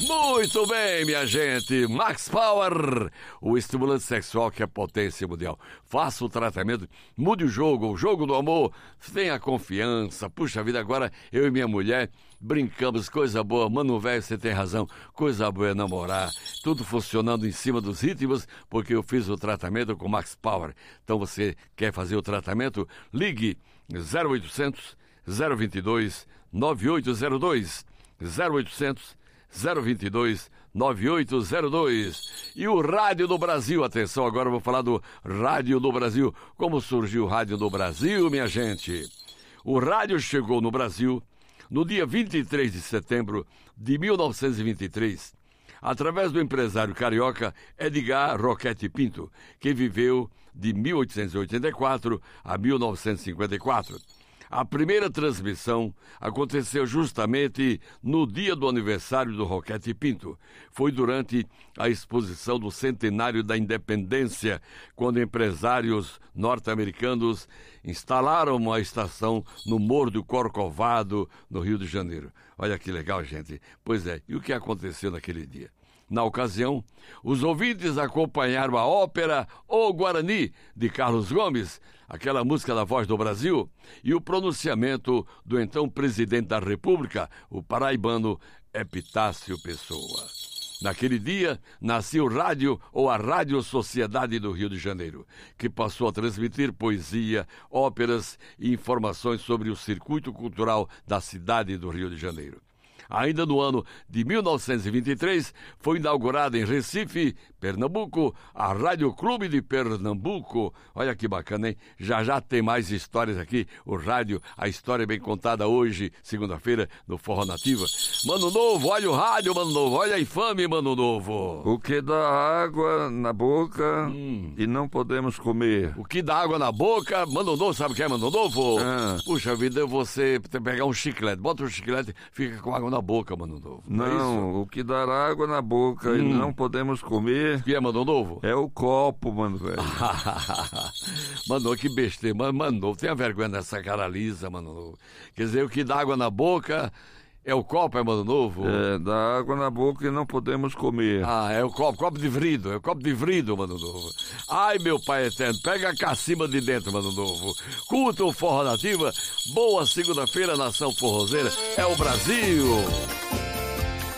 Muito bem, minha gente. Max Power, o estimulante sexual que é potência mundial. Faça o tratamento, mude o jogo do amor. Tenha confiança. Puxa vida, agora eu e minha mulher brincamos, coisa boa. Mano, velho, você tem razão. Coisa boa é namorar. Tudo funcionando em cima dos ritmos, porque eu fiz o tratamento com Max Power. Então você quer fazer o tratamento? Ligue 0800 022 9802 0800 022 9802. E o Rádio do Brasil, atenção, agora eu vou falar do Rádio do Brasil. Como surgiu o Rádio do Brasil, minha gente? O rádio chegou no Brasil no dia 23 de setembro de 1923, através do empresário carioca Edgar Roquete Pinto, que viveu de 1884 a 1954. A primeira transmissão aconteceu justamente no dia do aniversário do Roquete Pinto. Foi durante a exposição do centenário da independência, quando empresários norte-americanos instalaram uma estação no Morro do Corcovado, no Rio de Janeiro. Olha que legal, gente. Pois é, e o que aconteceu naquele dia? Na ocasião, os ouvintes acompanharam a ópera O Guarani, de Carlos Gomes, aquela música da Voz do Brasil, e o pronunciamento do então presidente da República, o paraibano Epitácio Pessoa. Naquele dia, nasceu o rádio ou a Rádio Sociedade do Rio de Janeiro, que passou a transmitir poesia, óperas e informações sobre o circuito cultural da cidade do Rio de Janeiro. Ainda no ano de 1923, foi inaugurada em Recife, Pernambuco, a Rádio Clube de Pernambuco. Olha que bacana, hein? Já tem mais histórias aqui. O rádio, a história é bem contada hoje, segunda-feira, no Forró Nativa. Mano Novo, olha o rádio, Mano Novo. Olha a infame, Mano Novo. O que dá água na boca e não podemos comer. O que dá água na boca, Mano Novo, sabe o que é Mano Novo? Puxa vida, você pegar um chiclete, bota um chiclete, fica com água na boca, Mano Novo. Não, o que dá água na boca e não podemos comer. O que é, Mano Novo? É o copo, mano, velho. Mano, que besteira. Mano Novo, tenha vergonha dessa cara lisa, Mano Novo. Quer dizer, o que dá água na boca é o copo, é, Mano Novo? É, dá água na boca e não podemos comer. Ah, é o copo de vidro, é o copo de vidro, Mano Novo. Ai, meu pai eterno, pega a cacimba de dentro, Mano Novo. Curta o Forró Nativa, boa segunda-feira, nação forrozeira, é o Brasil.